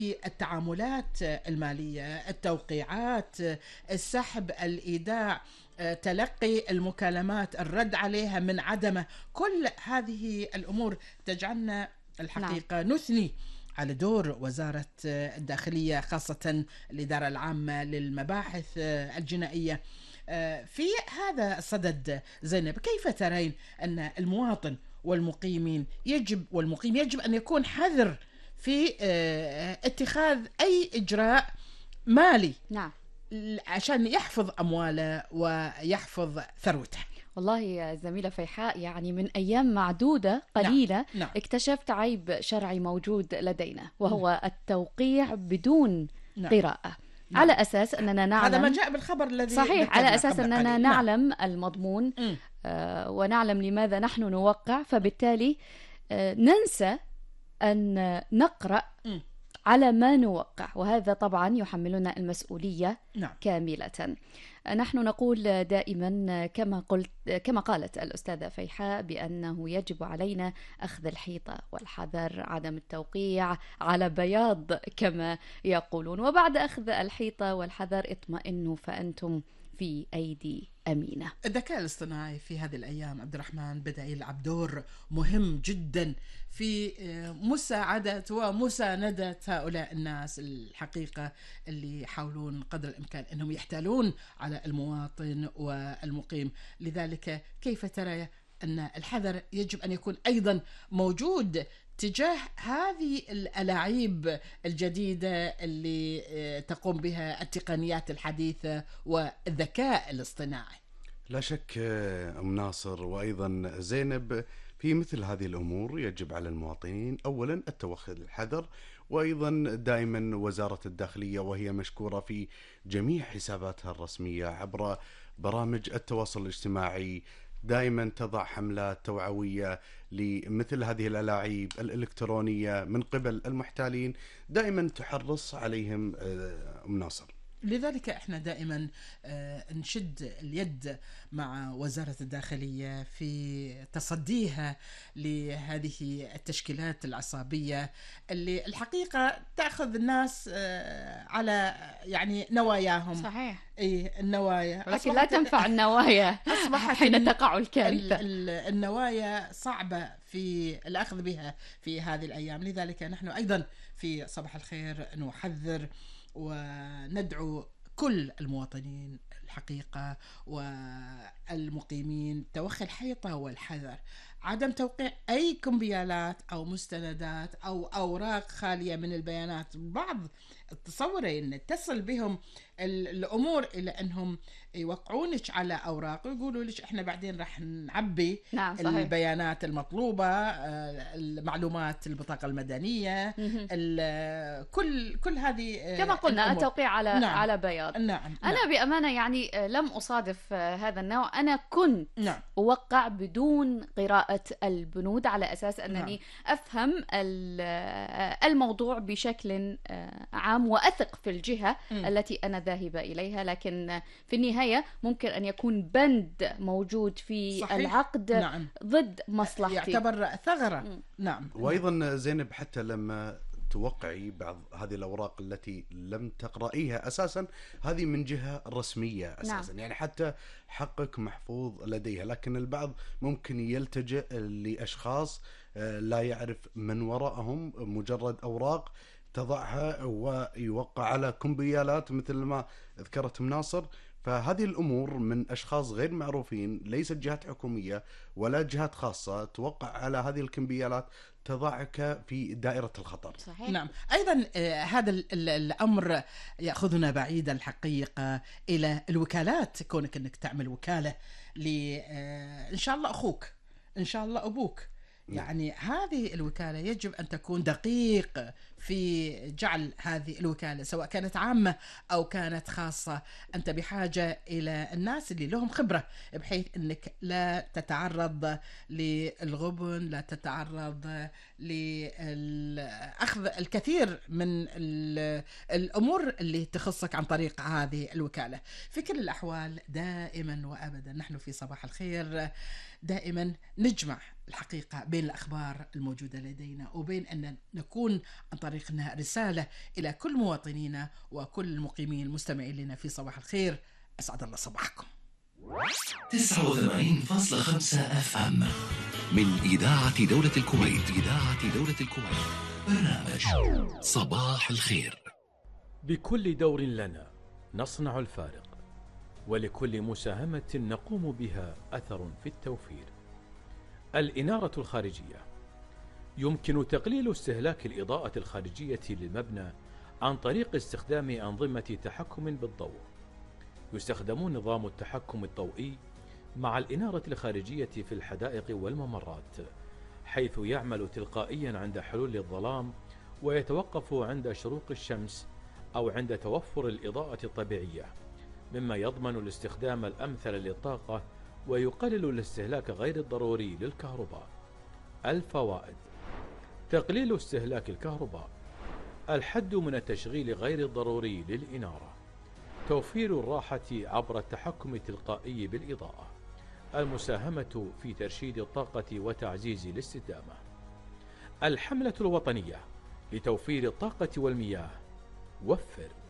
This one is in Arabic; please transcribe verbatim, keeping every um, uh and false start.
التعاملات المالية، التوقيعات، السحب، الإيداع، تلقي المكالمات، الرد عليها من عدمه، كل هذه الأمور تجعلنا نعم. الحقيقة نثني على دور وزارة الداخلية، خاصة الإدارة العامة للمباحث الجنائية في هذا الصدد. زينب، كيف ترين أن المواطن والمقيمين يجب والمقيم يجب أن يكون حذر في اتخاذ أي إجراء مالي نعم. عشان يحفظ أمواله ويحفظ ثروته؟ والله يا زميلة فيحاء، يعني من أيام معدودة قليلة نعم. نعم. اكتشفت عيب شرعي موجود لدينا، وهو التوقيع بدون نعم. قراءة. نعم. على أساس أننا نعلم، هذا ما جاء بالخبر الذي صحيح، على أساس قبل أننا قليل. نعلم نعم. المضمون آه ونعلم لماذا نحن نوقع، فبالتالي آه ننسى أن نقرأ م. على ما نوقع، وهذا طبعا يحملنا المسؤولية نعم. كاملة. نحن نقول دائما كما قلت كما قالت الأستاذة فيحاء بأنه يجب علينا أخذ الحيطة والحذر، عدم التوقيع على بياض كما يقولون، وبعد أخذ الحيطة والحذر اطمئنوا فأنتم في أيدي أمينة. الذكاء الاصطناعي في هذه الأيام عبد الرحمن بدأ يلعب دور مهم جدا في مساعدة ومساندة هؤلاء الناس الحقيقة اللي يحاولون قدر الإمكان أنهم يحتالون على المواطن والمقيم. لذلك كيف ترى أن الحذر يجب أن يكون أيضا موجود تجاه هذه الألاعيب الجديدة اللي تقوم بها التقنيات الحديثة والذكاء الاصطناعي؟ لا شك أم ناصر وأيضا زينب، في مثل هذه الأمور يجب على المواطنين أولا التوخي الحذر، وأيضا دائما وزارة الداخلية وهي مشكورة في جميع حساباتها الرسمية عبر برامج التواصل الاجتماعي دائما تضع حملات توعوية لمثل هذه الألاعيب الإلكترونية من قبل المحتالين، دائما تحرص عليهم أم ناصر. لذلك احنا دائما نشد اليد مع وزارة الداخلية في تصديها لهذه التشكيلات العصابية اللي الحقيقة تأخذ الناس على يعني نواياهم. صحيح. اي النوايا، لكن لا تنفع النوايا أصبحت حين تقع الكارثة. النوايا صعبة في الأخذ بها في هذه الأيام. لذلك نحن أيضا في صباح الخير نحذر وندعو كل المواطنين الحقيقة والمقيمين توخي الحيطة والحذر، عدم توقيع أي كمبيالات أو مستندات أو أوراق خالية من البيانات. بعض تصوري أن تصل بهم الأمور إلى أنهم يوقعونك على أوراق ويقولوا لك إحنا بعدين راح نعبي نعم البيانات المطلوبة، المعلومات البطاقة المدنية، كل كل هذه كما قلنا الأمور. التوقيع على نعم. على بياض. نعم. أنا نعم. بأمانة يعني لم أصادف هذا النوع، أنا كنت نعم. أوقع بدون قراءة البنود على أساس أنني نعم. أفهم الموضوع بشكل عام وأثق في الجهة م. التي أنا ذاهبة إليها، لكن في النهاية ممكن أن يكون بند موجود في صحيح. العقد نعم. ضد مصلحتي، يعتبر ثغرة. م. نعم. وأيضا زينب حتى لما توقعي بعض هذه الأوراق التي لم تقرأيها أساسا، هذه من جهة رسمية أساسا. نعم. يعني حتى حقك محفوظ لديها، لكن البعض ممكن يلتجئ لأشخاص لا يعرف من وراءهم، مجرد أوراق تضعها ويوقع على كمبيالات مثل ما ذكرت مناصر. فهذه الأمور من أشخاص غير معروفين، ليست جهات حكومية ولا جهات خاصة، توقع على هذه الكمبيالات تضعك في دائرة الخطر. صحيح. نعم. أيضا آه هذا الأمر يأخذنا بعيدا الحقيقة إلى الوكالات. كونك أنك تعمل وكالة ل آه إن شاء الله أخوك، إن شاء الله أبوك، يعني هذه الوكالة يجب أن تكون دقيق في جعل هذه الوكالة سواء كانت عامة أو كانت خاصة. أنت بحاجة إلى الناس اللي لهم خبرة بحيث أنك لا تتعرض للغبن، لا تتعرض لأخذ الكثير من الأمور اللي تخصك عن طريق هذه الوكالة. في كل الأحوال دائما وأبدا نحن في صباح الخير دائما نجمع الحقيقة بين الأخبار الموجودة لدينا وبين أن نكون عن طريقنا رسالة إلى كل مواطنينا وكل المقيمين المستمعين لنا في صباح الخير. أسعد الله صباحكم. تسعة وثمانين فاصلة خمسة اف ام من إذاعة دولة الكويت. إذاعة دولة الكويت برنامج صباح الخير. بكل دور لنا نصنع الفارق، ولكل مساهمة نقوم بها أثر في التوفير. الإنارة الخارجية: يمكن تقليل استهلاك الإضاءة الخارجية للمبنى عن طريق استخدام أنظمة تحكم بالضوء. يستخدم نظام التحكم الضوئي مع الإنارة الخارجية في الحدائق والممرات، حيث يعمل تلقائيا عند حلول الظلام ويتوقف عند شروق الشمس أو عند توفر الإضاءة الطبيعية، مما يضمن الاستخدام الأمثل للطاقة ويقلل الاستهلاك غير الضروري للكهرباء. الفوائد: تقليل استهلاك الكهرباء، الحد من التشغيل غير الضروري للإنارة، توفير الراحة عبر التحكم التلقائي بالإضاءة، المساهمة في ترشيد الطاقة وتعزيز الاستدامة. الحملة الوطنية لتوفير الطاقة والمياه، وفر.